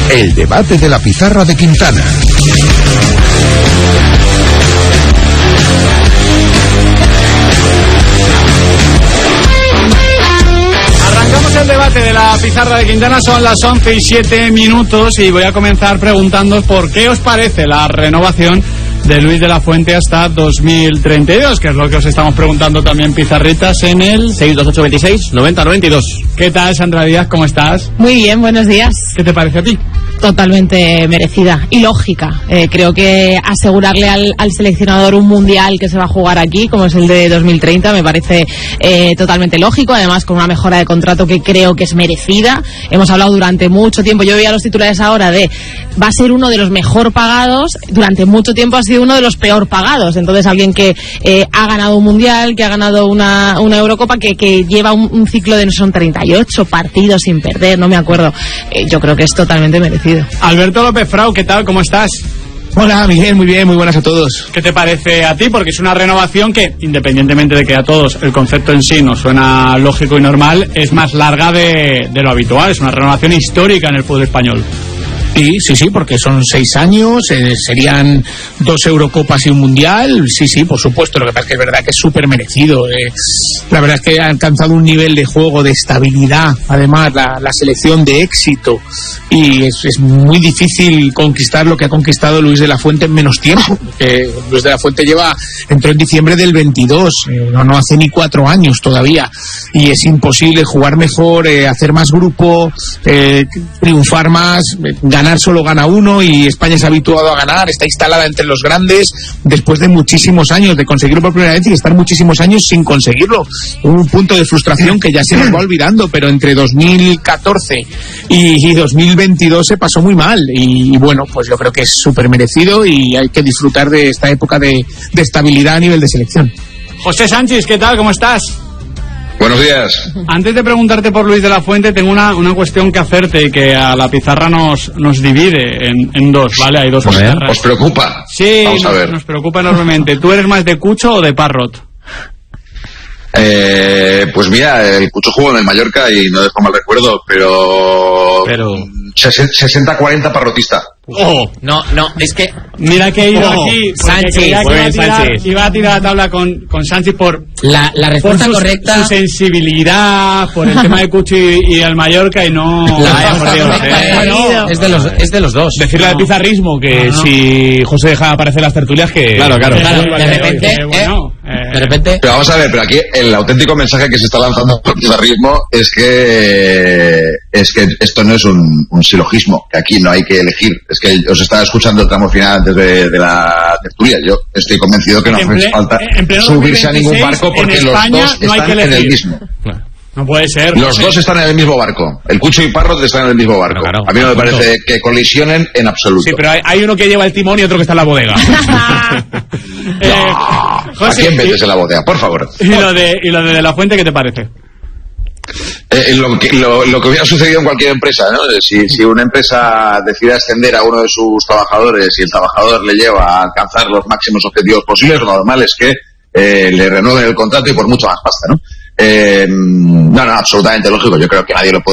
El debate de la pizarra de Quintana. Arrancamos el debate de la pizarra de Quintana, son las 11:07 y voy a comenzar preguntándoos por qué os parece la renovación de Luis de la Fuente hasta 2032, que es lo que os estamos preguntando también, pizarritas, en el 62826-9092. ¿Qué tal, Sandra Díaz? ¿Cómo estás? Muy bien, buenos días. ¿Qué te parece a ti? Totalmente merecida y lógica. Creo que asegurarle al seleccionador un mundial que se va a jugar aquí, como es el de 2030, me parece totalmente lógico, además con una mejora de contrato que creo que es merecida. Hemos hablado durante mucho tiempo, yo veía los titulares ahora de va a ser uno de los mejor pagados, durante mucho tiempo ha sido uno de los peor pagados. Entonces alguien que ha ganado un mundial, que ha ganado una Eurocopa, que lleva un ciclo de, no son 38 partidos sin perder, no me acuerdo, yo creo que es totalmente merecido. Alberto López Frau, ¿qué tal? ¿Cómo estás? Hola, Miguel, muy bien, muy buenas a todos. ¿Qué te parece a ti? Porque es una renovación que, independientemente de que a todos el concepto en sí nos suena lógico y normal, es más larga de lo habitual. Es una renovación histórica en el fútbol español. Sí, porque son 6 años, serían 2 Eurocopas y un Mundial. Sí, por supuesto, lo que pasa es que es verdad que es súper merecido. La verdad es que ha alcanzado un nivel de juego, de estabilidad, además la selección de éxito, y es muy difícil conquistar lo que ha conquistado Luis de la Fuente en menos tiempo, porque Luis de la Fuente entró en diciembre del 22, no hace ni 4 años todavía, y es imposible jugar mejor, hacer más grupo, triunfar más, ganar solo gana uno, y España se ha habituado a ganar, está instalada entre los grandes después de muchísimos años de conseguirlo por primera vez y estar muchísimos años sin conseguirlo. Hubo un punto de frustración que ya se nos va olvidando, pero entre 2014 y 2022 se pasó muy mal, y bueno, pues yo creo que es súper merecido y hay que disfrutar de esta época de estabilidad a nivel de selección. José Sánchez, ¿qué tal? ¿Cómo estás? Buenos días. Antes de preguntarte por Luis de la Fuente, tengo una cuestión que hacerte y que a la pizarra nos divide en dos, ¿vale? Hay dos pizarras. ¿Os preocupa? Sí, vamos a ver. Nos preocupa enormemente. ¿Tú eres más de Cucho o de Parrot? Pues mira, el Cucho jugó en el Mallorca y no dejo mal recuerdo, pero 60-40 parrotista. Oh, no, es que... Mira que he ido aquí, Sánchez, iba a tirar la tabla con Sánchez por la respuesta por correcta, su sensibilidad, por el tema de Cucho y el Mallorca, y no... es de los dos. Decirle al pizarrismo que si José deja aparecer las tertulias, que... Claro, de repente... Pero vamos a ver, pero aquí el auténtico mensaje que se está lanzando por el pizarrismo es que esto no es un silogismo, que aquí no hay que elegir. Es que os estaba escuchando el tramo final antes de la tertulia. Yo estoy convencido que no hace falta subirse a ningún barco porque los dos están en el mismo. No puede ser. Los dos están en el mismo barco. El Cucho y Parrot están en el mismo barco. Claro, a mí no me parece que colisionen en absoluto. Sí, pero hay uno que lleva el timón y otro que está en la bodega. José, ¿a quién metes en la bodega? Por favor. ¿Y lo de la Fuente qué te parece? Lo que hubiera sucedido en cualquier empresa, ¿no? Si una empresa decide ascender a uno de sus trabajadores y el trabajador le lleva a alcanzar los máximos objetivos posibles, lo normal es que le renueven el contrato y por mucho más pasta, ¿no? No, absolutamente lógico. Yo creo que nadie lo puede